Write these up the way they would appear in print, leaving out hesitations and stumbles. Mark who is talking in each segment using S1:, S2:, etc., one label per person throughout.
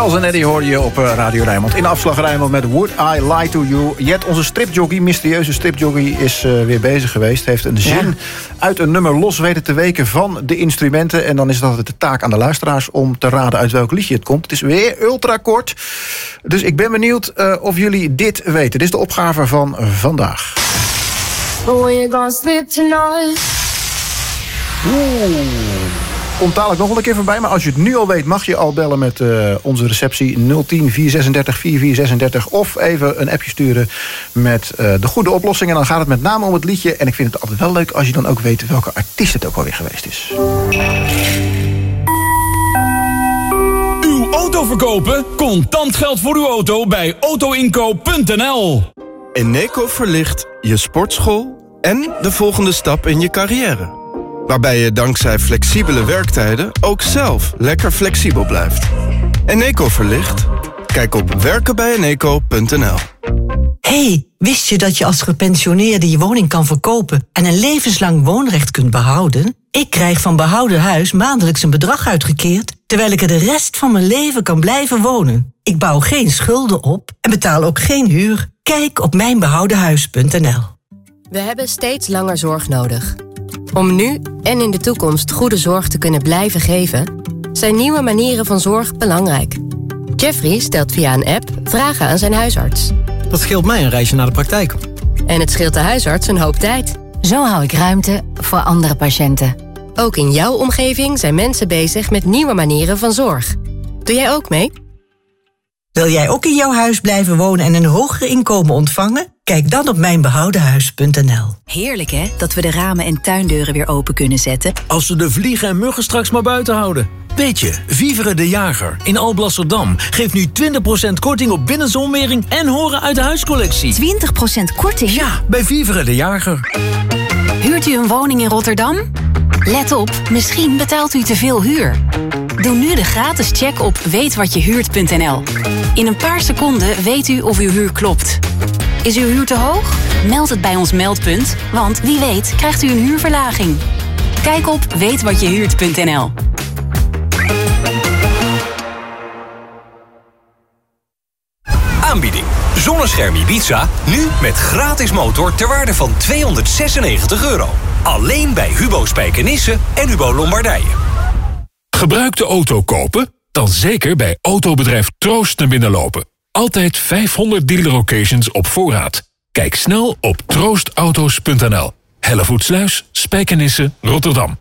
S1: Charles en Eddie hoorde je op Radio Rijnmond. In de afslag Rijnmond met Would I Lie to You. Jet, onze stripjockey, mysterieuze stripjockey, is weer bezig geweest. Heeft een zin uit een nummer los weten te weken van de instrumenten. En dan is het altijd de taak aan de luisteraars om te raden uit welk liedje het komt. Het is weer ultra kort. Dus ik ben benieuwd of jullie dit weten. Dit is de opgave van vandaag. Komt dadelijk nog een keer voorbij, maar als je het nu al weet, mag je al bellen met onze receptie 010 436 4436 of even een appje sturen met de goede oplossing. En dan gaat het met name om het liedje. En ik vind het altijd wel leuk als je dan ook weet welke artiest het ook alweer geweest is.
S2: Uw auto verkopen? Contant geld voor uw auto bij autoinkoop.nl.
S3: Eneco verlicht je sportschool en de volgende stap in je carrière. Waarbij je dankzij flexibele werktijden ook zelf lekker flexibel blijft. Eneco verlicht? Kijk op werkenbijeneco.nl.
S4: Hey, wist je dat je als gepensioneerde je woning kan verkopen en een levenslang woonrecht kunt behouden? Ik krijg van Behouden Huis maandelijks een bedrag uitgekeerd, terwijl ik er de rest van mijn leven kan blijven wonen. Ik bouw geen schulden op en betaal ook geen huur. Kijk op mijnbehoudenhuis.nl.
S5: We hebben steeds langer zorg nodig. Om nu en in de toekomst goede zorg te kunnen blijven geven, zijn nieuwe manieren van zorg belangrijk. Jeffrey stelt via een app vragen aan zijn huisarts.
S6: Dat scheelt mij een reisje naar de praktijk.
S5: En het scheelt de huisarts een hoop tijd.
S7: Zo hou ik ruimte voor andere patiënten.
S5: Ook in jouw omgeving zijn mensen bezig met nieuwe manieren van zorg. Doe jij ook mee?
S4: Wil jij ook in jouw huis blijven wonen en een hoger inkomen ontvangen? Kijk dan op mijnbehoudenhuis.nl.
S8: Heerlijk hè, dat we de ramen en tuindeuren weer open kunnen zetten.
S9: Als we de vliegen en muggen straks maar buiten houden. Weet je, Vivere de Jager in Alblasserdam geeft nu 20% korting op binnenzonwering en horen uit de huiscollectie.
S8: 20% korting?
S9: Ja, bij Vivere de Jager.
S8: Huurt u een woning in Rotterdam? Let op, misschien betaalt u te veel huur. Doe nu de gratis check op weetwatjehuurt.nl. In een paar seconden weet u of uw huur klopt. Is uw huur te hoog? Meld het bij ons meldpunt, want wie weet krijgt u een huurverlaging. Kijk op weetwatjehuurt.nl.
S10: Aanbieding. Zonnescherm Ibiza, nu met gratis motor ter waarde van €296. Alleen bij Hubo Spijkenisse en Hubo Lombardije.
S2: Gebruikte auto kopen? Dan zeker bij autobedrijf Troost naar binnen lopen. Altijd 500 dealer-locations op voorraad. Kijk snel op troostauto's.nl. Hellevoetsluis, Spijkenisse, Rotterdam.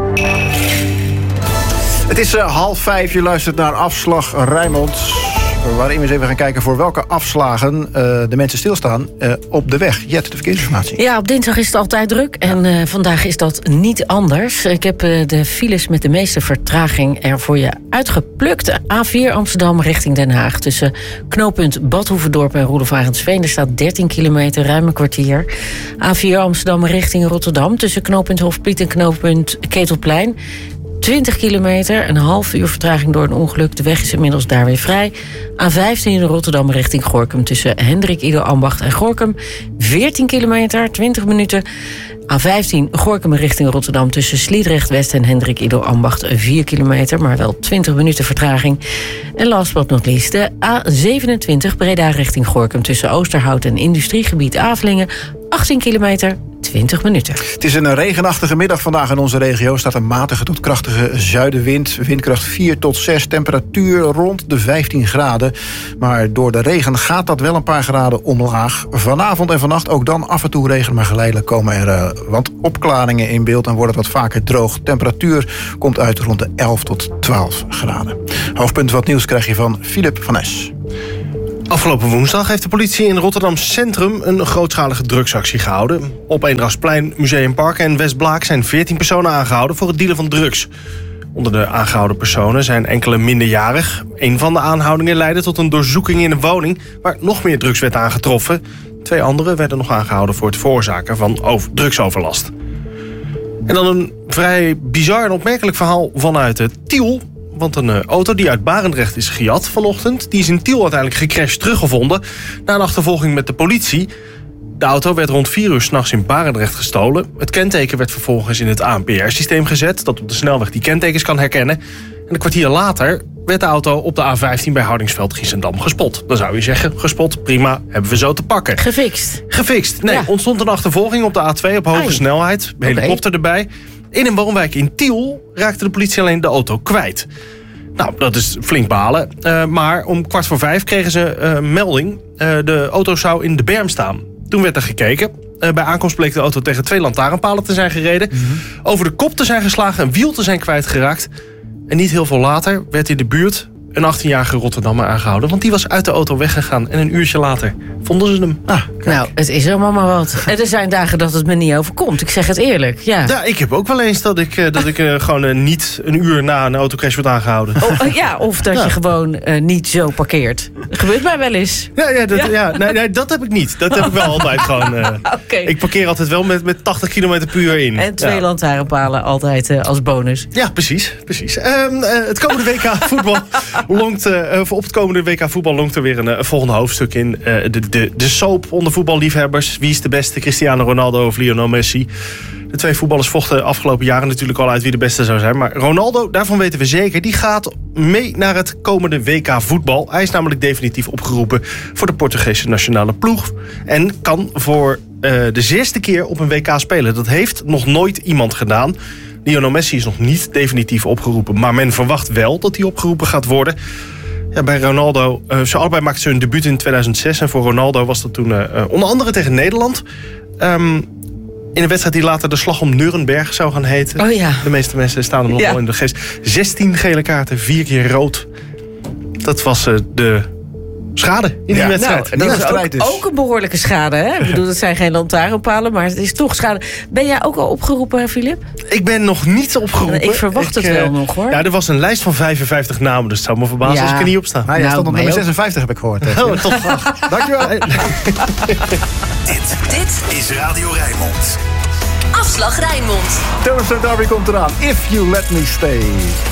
S1: Het is 4:30, je luistert naar Afslag Rijnmond, waarin we eens even gaan kijken voor welke afslagen de mensen stilstaan op de weg. Jet, de verkeersinformatie.
S11: Ja, op dinsdag is het altijd druk en vandaag is dat niet anders. Ik heb de files met de meeste vertraging er voor je uitgeplukt. A4 Amsterdam richting Den Haag. Tussen knooppunt Badhoevedorp en Roelof Arendsveen. Er staat 13 kilometer, ruim een kwartier. A4 Amsterdam richting Rotterdam. Tussen knooppunt Hofpliet en knooppunt Ketelplein. 20 kilometer, een half uur vertraging door een ongeluk. De weg is inmiddels daar weer vrij. A15 Rotterdam richting Gorinchem tussen Hendrik Ido Ambacht en Gorinchem. 14 kilometer, 20 minuten. A15 Gorinchem richting Rotterdam tussen Sliedrecht West en Hendrik Ido Ambacht. 4 kilometer, maar wel 20 minuten vertraging. En last but not least de A27 Breda richting Gorinchem tussen Oosterhout en industriegebied Avelingen. 18 kilometer, 20 minuten.
S1: Het is een regenachtige middag vandaag in onze regio. Er staat een matige tot krachtige zuidenwind. Windkracht 4 tot 6. Temperatuur rond de 15 graden. Maar door de regen gaat dat wel een paar graden omlaag. Vanavond en vannacht ook dan af en toe regen. Maar geleidelijk komen er wat opklaringen in beeld. En wordt het wat vaker droog. Temperatuur komt uit rond de 11 tot 12 graden. Hoofdpunt wat nieuws krijg je van Philip van Es.
S12: Afgelopen woensdag heeft de politie in Rotterdam Centrum een grootschalige drugsactie gehouden. Op Eendrachtsplein, Museumpark en Westblaak zijn 14 personen aangehouden voor het dealen van drugs. Onder de aangehouden personen zijn enkele minderjarig. Een van de aanhoudingen leidde tot een doorzoeking in een woning waar nog meer drugs werd aangetroffen. 2 anderen werden nog aangehouden voor het veroorzaken van drugsoverlast. En dan een vrij bizar en opmerkelijk verhaal vanuit Tiel. Want een auto die uit Barendrecht is gejat vanochtend, die is in Tiel uiteindelijk gecrashed teruggevonden na een achtervolging met de politie. De auto werd rond 4 uur 's nachts in Barendrecht gestolen. Het kenteken werd vervolgens in het ANPR-systeem gezet, dat op de snelweg die kentekens kan herkennen. En een kwartier later werd de auto op de A15 bij Hardingsveld-Giessendam gespot. Dan zou je zeggen, gespot, prima, hebben we zo te pakken. Gefixt. Nee, ontstond een achtervolging op de A2 op hoge snelheid. Helikopter erbij. In een woonwijk in Tiel raakte de politie alleen de auto kwijt. Nou, dat is flink balen. Maar om 4:15 kregen ze melding. De auto zou in de berm staan. Toen werd er gekeken. Bij aankomst bleek de auto tegen 2 lantaarnpalen te zijn gereden. Over de kop te zijn geslagen, een wiel te zijn kwijtgeraakt. En niet heel veel later werd in de buurt een 18-jarige Rotterdammer aangehouden. Want die was uit de auto weggegaan. En een uurtje later vonden ze hem.
S11: Nou, het is helemaal maar wat. En er zijn dagen dat het me niet overkomt. Ik zeg het eerlijk. Ja,
S12: ik heb ook wel eens dat ik gewoon niet een uur na een autocrash word aangehouden.
S11: Of dat je gewoon niet zo parkeert. Dat gebeurt mij wel eens.
S12: Nee, dat heb ik niet. Dat heb ik wel altijd gewoon. Ik parkeer altijd wel met 80 km per uur in.
S11: En 2 lantaarnpalen altijd als bonus.
S12: Ja, precies. Het komende WK voetbal op het komende WK voetbal longt er weer een volgende hoofdstuk in. De soap onder voetballiefhebbers. Wie is de beste? Cristiano Ronaldo of Lionel Messi? De 2 voetballers vochten afgelopen jaren natuurlijk al uit wie de beste zou zijn. Maar Ronaldo, daarvan weten we zeker, die gaat mee naar het komende WK voetbal. Hij is namelijk definitief opgeroepen voor de Portugese nationale ploeg. En kan voor de 6e keer op een WK spelen. Dat heeft nog nooit iemand gedaan. Lionel Messi is nog niet definitief opgeroepen. Maar men verwacht wel dat hij opgeroepen gaat worden. Ja, bij Ronaldo, ze allebei maakten hun debuut in 2006. En voor Ronaldo was dat toen onder andere tegen Nederland. In een wedstrijd die later de Slag om Nuremberg zou gaan heten.
S11: Oh ja.
S12: De meeste mensen staan er nog wel in de geest. 16 gele kaarten, 4 keer rood. Dat was de schade in die wedstrijd.
S11: Nou, dat is ook een behoorlijke schade. Hè? Ik bedoel, het zijn geen lantaarnpalen, maar het is toch schade. Ben jij ook al opgeroepen, Filip?
S12: Ik ben nog niet opgeroepen.
S11: Ik verwacht het wel nog, hoor.
S12: Ja, er was een lijst van 55 namen, dus het zou me verbazen als ik er niet op sta.
S1: Hij stond op nummer 56, heb ik gehoord.
S12: Tot dankjewel.
S13: Dit is Radio Rijnmond. Afslag Rijnmond.
S1: Tennessee Derby komt eraan. If You Let Me Stay.